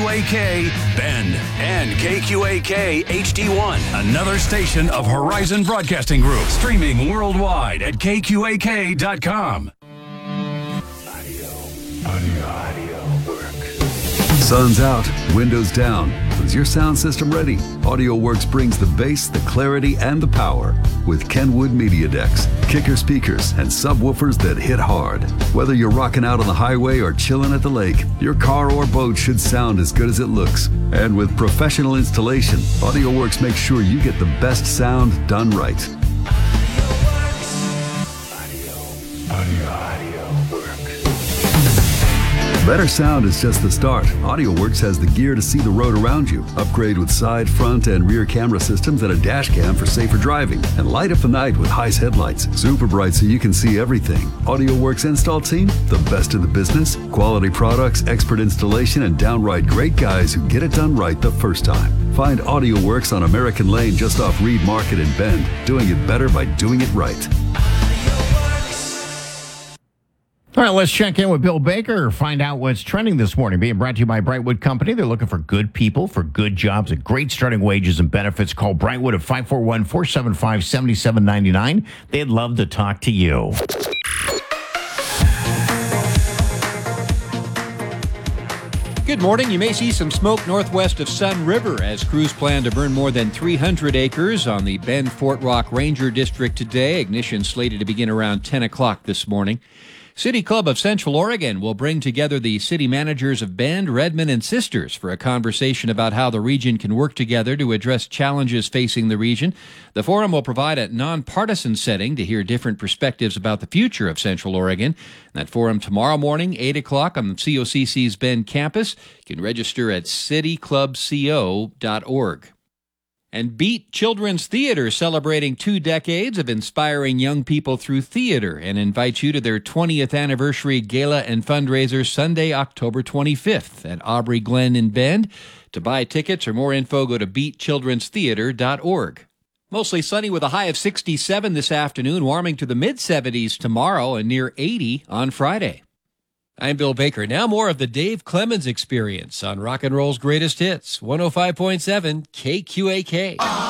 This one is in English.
KQAK Bend and KQAK HD1. Another station of Horizon Broadcasting Group. Streaming worldwide at KQAK.com. Audio work. Sun's out, windows down. Is your sound system ready? AudioWorks brings the bass, the clarity, and the power with Kenwood Media Decks, kicker speakers, and subwoofers that hit hard. Whether you're rocking out on the highway or chilling at the lake, your car or boat should sound as good as it looks. And with professional installation, AudioWorks makes sure you get the best sound done right. Audio work. Better sound is just the start. AudioWorks has the gear to see the road around you. Upgrade with side, front, and rear camera systems and a dash cam for safer driving. And light up the night with Heis headlights. Super bright so you can see everything. AudioWorks install team, the best in the business. Quality products, expert installation, and downright great guys who get it done right the first time. Find AudioWorks on American Lane just off Reed Market in Bend. Doing it better by doing it right. All right, let's check in with Bill Baker, find out what's trending this morning. Being brought to you by Brightwood Company. They're looking for good people, for good jobs, at great starting wages and benefits. Call Brightwood at 541-475-7799. They'd love to talk to you. Good morning. You may see some smoke northwest of Sun River as crews plan to burn more than 300 acres on the Bend Fort Rock Ranger District today. Ignition slated to begin around 10 o'clock this morning. City Club of Central Oregon will bring together the city managers of Bend, Redmond, and Sisters for a conversation about how the region can work together to address challenges facing the region. The forum will provide a nonpartisan setting to hear different perspectives about the future of Central Oregon. That forum tomorrow morning, 8 o'clock on the COCC's Bend campus. You can register at cityclubco.org. And Beat Children's Theater, celebrating 2 decades of inspiring young people through theater, and invites you to their 20th anniversary gala and fundraiser Sunday, October 25th at Aubrey Glen in Bend. To buy tickets or more info, go to beatchildrenstheater.org. Mostly sunny with a high of 67 this afternoon, warming to the mid-70s tomorrow and near 80 on Friday. I'm Bill Baker. Now more of the Dave Clemens Experience on Rock and Roll's Greatest Hits, 105.7 KQAK.